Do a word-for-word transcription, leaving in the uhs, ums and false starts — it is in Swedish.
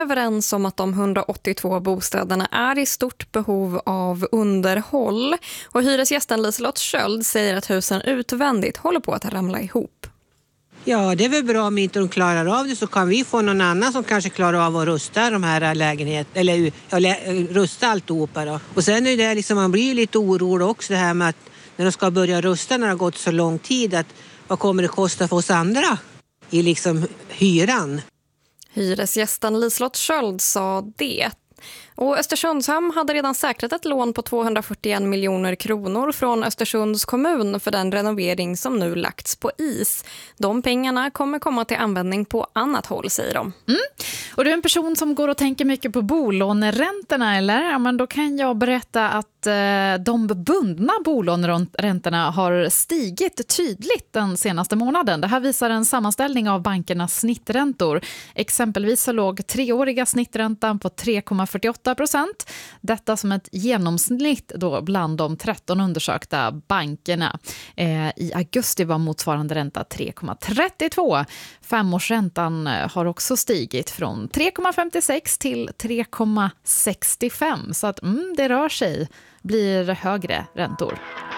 Överens om att de hundraåttiotvå bostäderna är i stort behov av underhåll. Och hyresgästen Liselott Sköld säger att husen utvändigt håller på att ramla ihop. Ja, det är väl bra om inte de klarar av det, så kan vi få någon annan som kanske klarar av att rusta de här lägenheterna, eller ja, rusta alltihopa då. Och sen är det liksom, man blir ju lite orolig också det här med att när de ska börja rusta när det har gått så lång tid, att vad kommer det kosta för oss andra i liksom hyran? Hyresgästen Liselott Sköld sa det. Och Östersundshamn hade redan säkrat ett lån på tvåhundrafyrtioen miljoner kronor från Östersunds kommun för den renovering som nu lagts på is. De pengarna kommer komma till användning på annat håll, säger de. Mm. Och du är en person som går och tänker mycket på bolåneräntorna, eller? Ja, men då kan jag berätta att eh, de bundna bolåneräntorna har stigit tydligt den senaste månaden. Det här visar en sammanställning av bankernas snitträntor. Exempelvis så låg treåriga snitträntan på tre komma fyrtioåtta procent. Detta som ett genomsnitt då bland de tretton undersökta bankerna. Eh, I augusti var motsvarande ränta tre komma trettiotvå. Femårsräntan har också stigit från tre komma femtiosex till tre komma sextiofem. Så att mm, det rör sig, blir högre räntor.